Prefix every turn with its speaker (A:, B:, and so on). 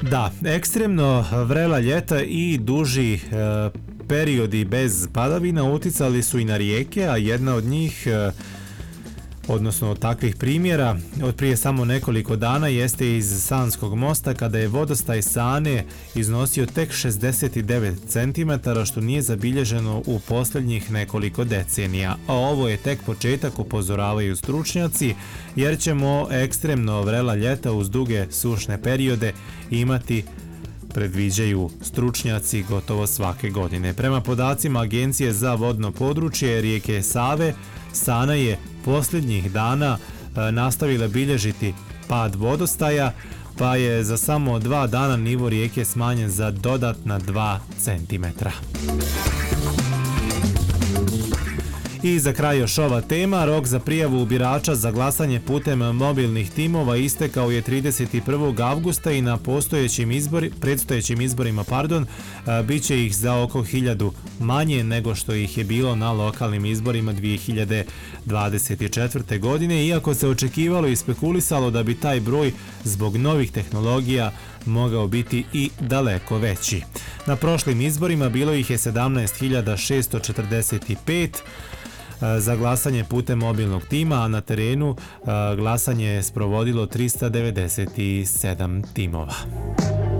A: Da, ekstremno vrela ljeta i duži periodi bez padavina uticali su i na rijeke, a jedna od njih, odnosno od takvih primjera, od prije samo nekoliko dana jeste iz Sanskog mosta kada je vodostaj Sane iznosio tek 69 cm, što nije zabilježeno u posljednjih nekoliko decenija. A ovo je tek početak, upozoravaju stručnjaci, jer ćemo ekstremno vrela ljeta uz duge sušne periode imati, predviđaju stručnjaci, gotovo svake godine. Prema podacima Agencije za vodno područje rijeke Save, Sana je posljednjih dana nastavila bilježiti pad vodostaja, pa je za samo 2 dana nivo rijeke smanjen za dodatna 2 cm. I za kraj još ova tema, rok za prijavu birača za glasanje putem mobilnih timova istekao je 31. avgusta i na predstojećim izborima bit će ih za oko 1000 manje nego što ih je bilo na lokalnim izborima 2024. godine, iako se očekivalo i spekulisalo da bi taj broj zbog novih tehnologija mogao biti i daleko veći. Na prošlim izborima bilo ih je 17.645 za glasanje putem mobilnog tima, a na terenu glasanje je sprovodilo 397 timova.